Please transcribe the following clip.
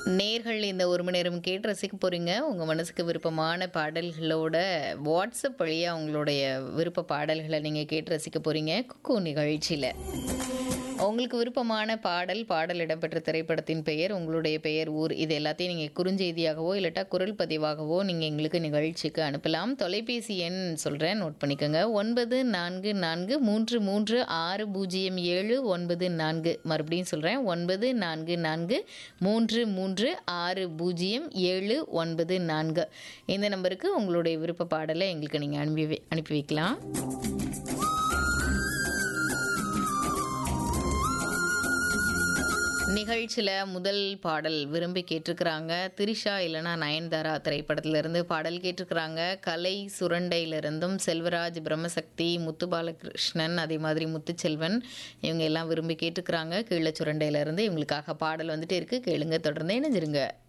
நேர்கள் இந்த ஒரு மணி நேரம் கேட்டு ரசிக்க போறீங்க. உங்க மனசுக்கு விருப்பமான பாடல்களோட வாட்ஸ்அப் வழியா உங்களுடைய விருப்ப பாடல்கள நீங்க கேட்டு ரசிக்க போறீங்க. குக்கூ நிகழ்ச்சியில. உங்களுக்கு விருப்பமான பாடல் இடம்பெற்ற திரைப்படத்தின் பெயர், உங்களுடைய பெயர், ஊர் இது எல்லாத்தையும் நீங்க குறுஞ்செய்தியாகவோ இல்லாட்டா குரல் பதிவாகவோ நீங்க எங்களுக்கு நிகழ்ச்சிக்கு அனுப்பலாம். தொலைபேசி எண் சொல்றேன், நோட் பண்ணிக்கோங்க. 9443360794. மறுபடியும் சொல்றேன், 9443360794. இந்த நம்பருக்கு உங்களுடைய விருப்ப பாடலை எங்களுக்கு நீங்க அனுப்பி வைக்கலாம். நிகழ்ச்சியில் முதல் பாடல் விரும்பி கேட்டிருக்கிறாங்க. திரிஷா இல்லைனா நயன்தாரா திரைப்படத்திலிருந்து பாடல் கேட்டிருக்கிறாங்க. கலை சுரண்டையிலிருந்தும் செல்வராஜ், பிரம்மசக்தி, முத்துபாலகிருஷ்ணன், அதே மாதிரி முத்துச்செல்வன் இவங்க எல்லாம் விரும்பி கேட்டிருக்கிறாங்க. கீழே சுரண்டையிலிருந்து இவங்களுக்காக பாடல் வந்துட்டே இருக்கு. கேளுங்க, தொடர்ந்து இணைஞ்சிருங்க.